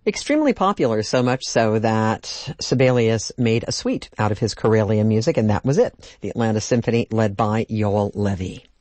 Extremely popular, so much so that Sibelius made a suite out of his Karelia music, and that was it. The Atlanta Symphony, led by Yoel Levy.